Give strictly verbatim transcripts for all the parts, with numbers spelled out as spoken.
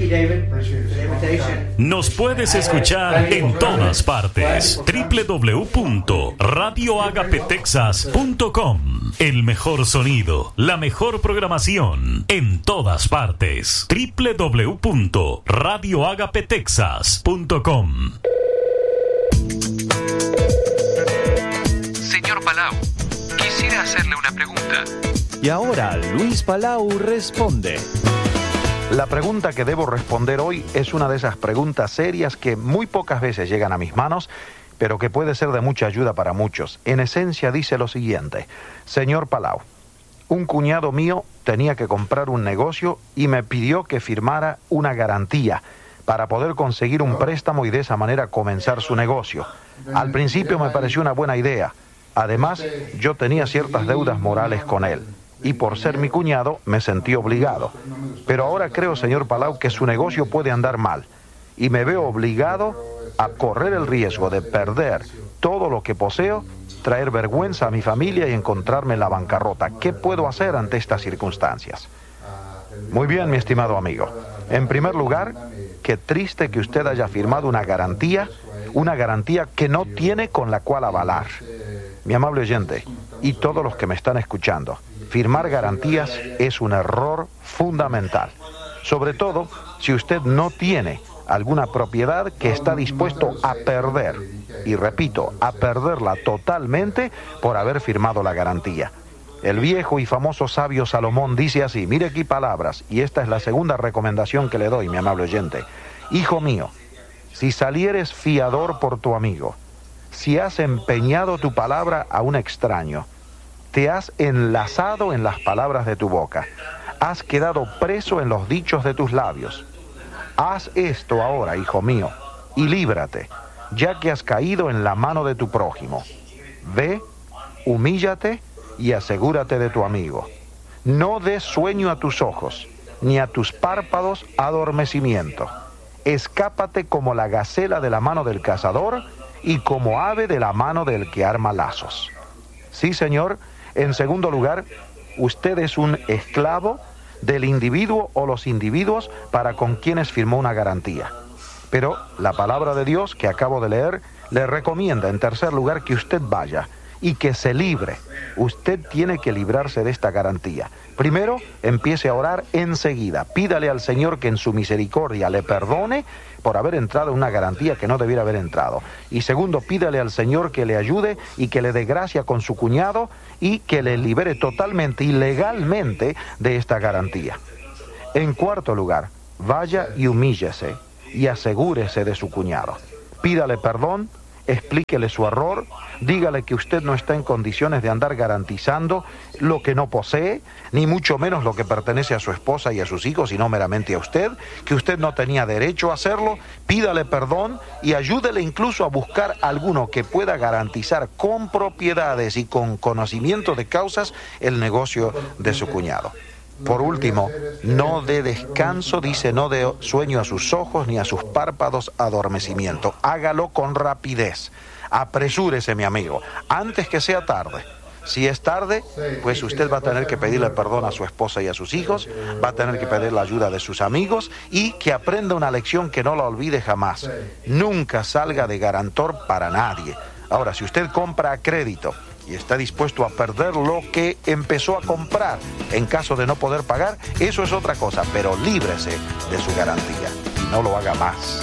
Nos puedes escuchar en todas partes. doble u doble u doble u punto radio agape texas punto com. El mejor sonido, la mejor programación en todas partes. doble u doble u doble u punto radio agape texas punto com. Señor Palau, quisiera hacerle una pregunta. Y ahora Luis Palau responde. La pregunta que debo responder hoy es una de esas preguntas serias que muy pocas veces llegan a mis manos, pero que puede ser de mucha ayuda para muchos. En esencia dice lo siguiente: Señor Palau, un cuñado mío tenía que comprar un negocio y me pidió que firmara una garantía para poder conseguir un préstamo y de esa manera comenzar su negocio. Al principio me pareció una buena idea. Además, yo tenía ciertas deudas morales con él. Y por ser mi cuñado, me sentí obligado. Pero ahora creo, señor Palau, que su negocio puede andar mal. Y me veo obligado a correr el riesgo de perder todo lo que poseo, traer vergüenza a mi familia y encontrarme en la bancarrota. ¿Qué puedo hacer ante estas circunstancias? Muy bien, mi estimado amigo. En primer lugar, qué triste que usted haya firmado una garantía, una garantía que no tiene con la cual avalar. Mi amable oyente, y todos los que me están escuchando, firmar garantías es un error fundamental. Sobre todo si usted no tiene alguna propiedad que está dispuesto a perder. Y repito, a perderla totalmente por haber firmado la garantía. El viejo y famoso sabio Salomón dice así, mire aquí palabras, y esta es la segunda recomendación que le doy, mi amable oyente. Hijo mío, si salieres fiador por tu amigo, si has empeñado tu palabra a un extraño, te has enlazado en las palabras de tu boca, has quedado preso en los dichos de tus labios. Haz esto ahora, hijo mío, y líbrate, ya que has caído en la mano de tu prójimo. Ve, humíllate y asegúrate de tu amigo. No des sueño a tus ojos, ni a tus párpados adormecimiento. Escápate como la gacela de la mano del cazador y como ave de la mano del que arma lazos. Sí, señor. En segundo lugar, usted es un esclavo del individuo o los individuos para con quienes firmó una garantía. Pero la palabra de Dios que acabo de leer le recomienda, en tercer lugar, que usted vaya y que se libre. Usted tiene que librarse de esta garantía. Primero, empiece a orar enseguida. Pídale al Señor que en su misericordia le perdone por haber entrado en una garantía que no debiera haber entrado. Y segundo, pídale al Señor que le ayude y que le dé gracia con su cuñado y que le libere totalmente y legalmente de esta garantía. En cuarto lugar, vaya y humíllese y asegúrese de su cuñado. Pídale perdón, explíquele su error, dígale que usted no está en condiciones de andar garantizando lo que no posee, ni mucho menos lo que pertenece a su esposa y a sus hijos, sino meramente a usted, que usted no tenía derecho a hacerlo. Pídale perdón y ayúdele incluso a buscar alguno que pueda garantizar con propiedades y con conocimiento de causas el negocio de su cuñado. Por último, no dé descanso, dice, no dé sueño a sus ojos ni a sus párpados adormecimiento. Hágalo con rapidez. Apresúrese, mi amigo, antes que sea tarde. Si es tarde, pues usted va a tener que pedirle perdón a su esposa y a sus hijos, va a tener que pedir la ayuda de sus amigos y que aprenda una lección que no la olvide jamás. Nunca salga de garantor para nadie. Ahora, si usted compra a crédito y está dispuesto a perder lo que empezó a comprar en caso de no poder pagar, eso es otra cosa, pero líbrese de su garantía y no lo haga más.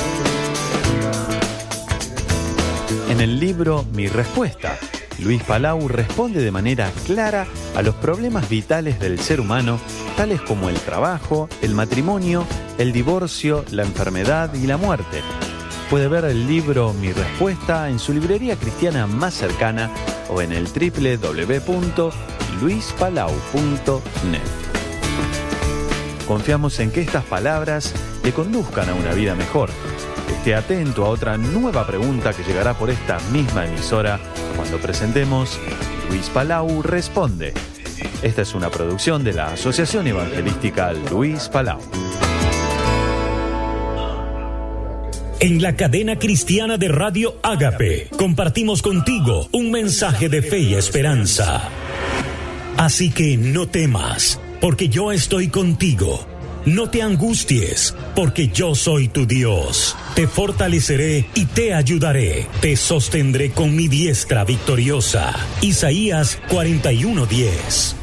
En el libro Mi Respuesta, Luis Palau responde de manera clara a los problemas vitales del ser humano, tales como el trabajo, el matrimonio, el divorcio, la enfermedad y la muerte. Puede ver el libro Mi Respuesta en su librería cristiana más cercana o en el doble u doble u doble u punto luis palau punto net. Confiamos en que estas palabras le conduzcan a una vida mejor. Esté atento a otra nueva pregunta que llegará por esta misma emisora cuando presentemos Luis Palau Responde. Esta es una producción de la Asociación Evangelística Luis Palau. En la cadena cristiana de Radio Ágape, compartimos contigo un mensaje de fe y esperanza. Así que no temas, porque yo estoy contigo. No te angusties, porque yo soy tu Dios. Te fortaleceré y te ayudaré. Te sostendré con mi diestra victoriosa. Isaías cuarenta y uno diez.